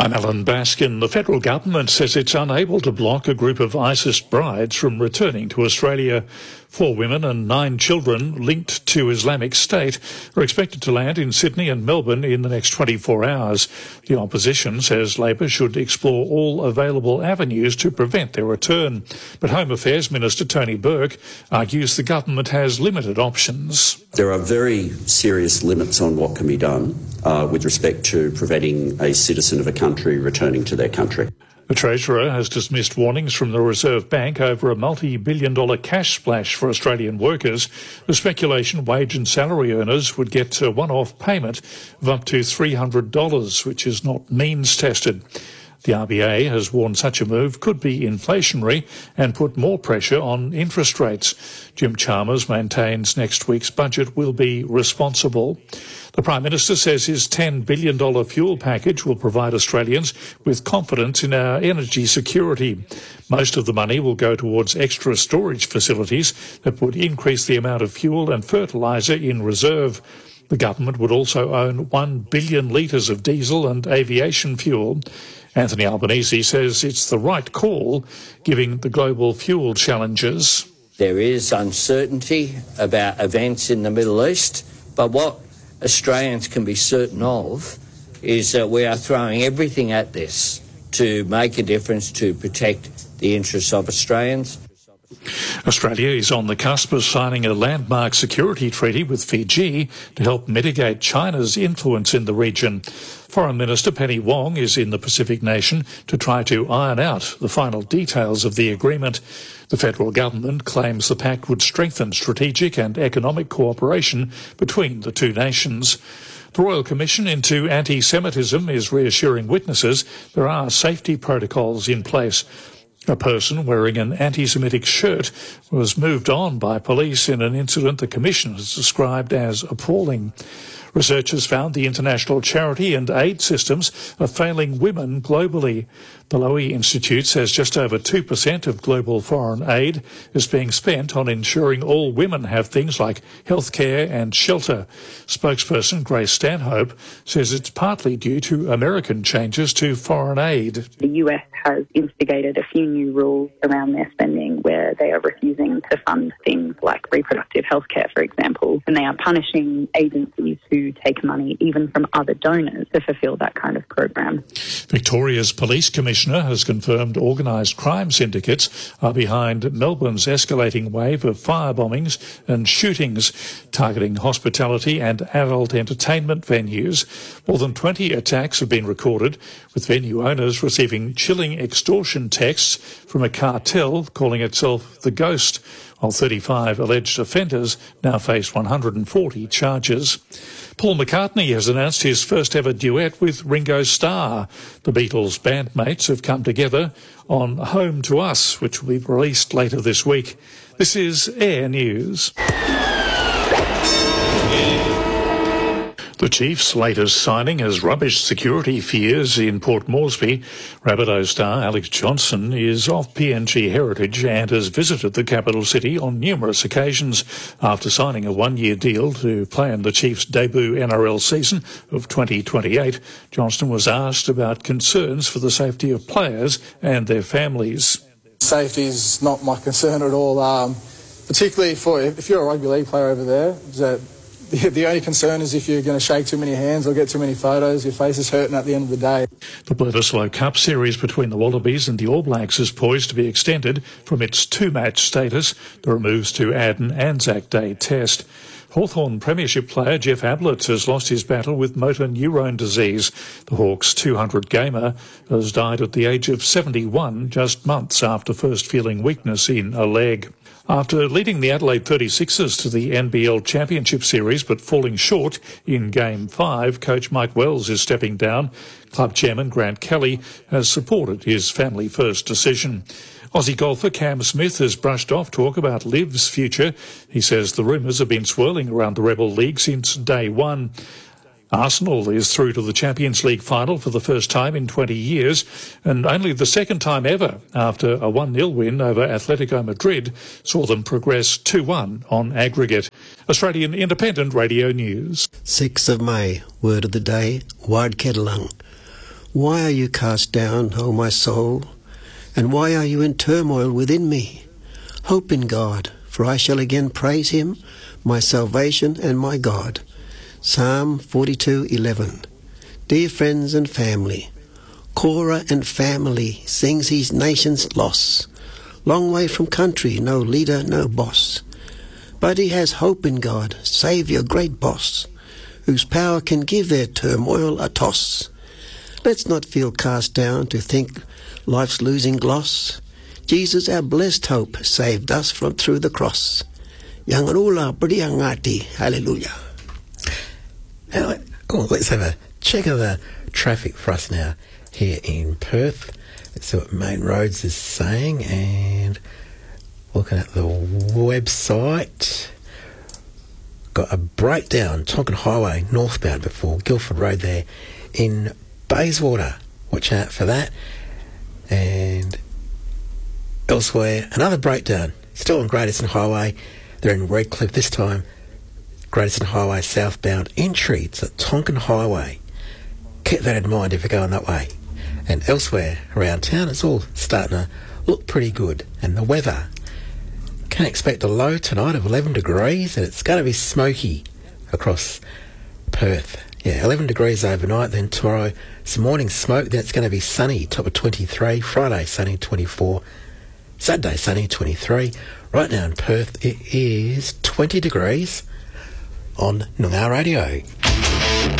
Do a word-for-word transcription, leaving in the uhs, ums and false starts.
I'm Alan Baskin. The federal government says it's unable to block a group of ISIS brides from returning to Australia. Four women and nine children linked to Islamic State are expected to land in Sydney and Melbourne in the next twenty-four hours. The opposition says Labor should explore all available avenues to prevent their return. But Home Affairs Minister Tony Burke argues the government has limited options. There are very serious limits on what can be done uh, with respect to preventing a citizen of a country returning to their country. The Treasurer has dismissed warnings from the Reserve Bank over a multi-billion dollar cash splash for Australian workers. The speculation wage and salary earners would get a one-off payment of up to three hundred dollars, which is not means tested. The R B A has warned such a move could be inflationary and put more pressure on interest rates. Jim Chalmers maintains next week's budget will be responsible. The Prime Minister says his ten billion dollars fuel package will provide Australians with confidence in our energy security. Most of the money will go towards extra storage facilities that would increase the amount of fuel and fertiliser in reserve. The government would also own one billion litres of diesel and aviation fuel. Anthony Albanese says it's the right call, given the global fuel challenges. There is uncertainty about events in the Middle East, but what Australians can be certain of is that we are throwing everything at this to make a difference to protect the interests of Australians. Australia is on the cusp of signing a landmark security treaty with Fiji to help mitigate China's influence in the region. Foreign Minister Penny Wong is in the Pacific nation to try to iron out the final details of the agreement. The federal government claims the pact would strengthen strategic and economic cooperation between the two nations. The Royal Commission into Anti-Semitism is reassuring witnesses there are safety protocols in place. A person wearing an anti-Semitic shirt was moved on by police in an incident the Commission has described as appalling. Researchers found the international charity and aid systems are failing women globally. The Lowy Institute says just over two percent of global foreign aid is being spent on ensuring all women have things like healthcare and shelter. Spokesperson Grace Stanhope says it's partly due to American changes to foreign aid. The U S has instigated a few new rules around their spending where they are refusing to fund things like reproductive healthcare, for example, and they are punishing agencies who take money even from other donors to fulfil that kind of program. Victoria's Police Commissioner has confirmed organised crime syndicates are behind Melbourne's escalating wave of fire bombings and shootings targeting hospitality and adult entertainment venues. More than twenty attacks have been recorded, with venue owners receiving chilling extortion texts from a cartel calling itself The Ghost, while thirty-five alleged offenders now face one hundred forty charges. Paul McCartney has announced his first ever duet with Ringo Starr. The Beatles' bandmates have come together on Home to Us, which will be released later this week. This is Air News. The Chiefs' latest signing has rubbished security fears in Port Moresby. Rabbitohs star Alex Johnson is of P N G heritage and has visited the capital city on numerous occasions. After signing a one-year deal to play in the Chiefs' debut N R L season of twenty twenty-eight, Johnson was asked about concerns for the safety of players and their families. Safety is not my concern at all, um, particularly for if you're a rugby league player over there. That The, the only concern is if you're going to shake too many hands or get too many photos, your face is hurting at the end of the day. The Bledisloe Cup series between the Wallabies and the All Blacks is poised to be extended from its two-match status. There are moves to add an Anzac Day test. Hawthorn Premiership player Jeff Ablett has lost his battle with motor neurone disease. The Hawks' two hundred gamer has died at the age of seventy-one, just months after first feeling weakness in a leg. After leading the Adelaide thirty-sixers to the N B L Championship Series but falling short in Game five, coach Mike Wells is stepping down. Club chairman Grant Kelly has supported his family-first decision. Aussie golfer Cam Smith has brushed off talk about Liv's future. He says the rumours have been swirling around the Rebel League since day one. Arsenal is through to the Champions League final for the first time in twenty years, and only the second time ever after a one nil win over Atletico Madrid saw them progress two one on aggregate. Australian Independent Radio News. sixth of May, word of the day, Ward Kedalung. Why are you cast down, O my soul? And why are you in turmoil within me? Hope in God, for I shall again praise him, my salvation and my God. Psalm forty-two eleven. Dear friends and family, Korah and family sings his nation's loss. Long way from country, no leader, no boss. But he has hope in God, Saviour, great boss, whose power can give their turmoil a toss. Let's not feel cast down to think life's losing gloss. Jesus, our blessed hope, saved us from through the cross. Yanganula Briangati, hallelujah. Now, oh, let's have a check of the traffic for us now here in Perth. Let's see what Main Roads is saying, and looking at the website, got a breakdown, Tonkin Highway northbound before Guildford Road there in Bayswater. Watch out for that. And elsewhere, another breakdown, still on Great Eastern Highway. They're in Redcliffe this time. Great Eastern Highway southbound entry. It's at Tonkin Highway. Keep that in mind if you're going that way. And elsewhere around town, it's all starting to look pretty good. And the weather, can expect a low tonight of eleven degrees, and it's going to be smoky across Perth. Yeah, eleven degrees overnight, then tomorrow some morning smoke, then it's going to be sunny, top of twenty-three, Friday sunny, twenty-four, Saturday sunny, twenty-three. Right now in Perth it is twenty degrees on Noongar Radio.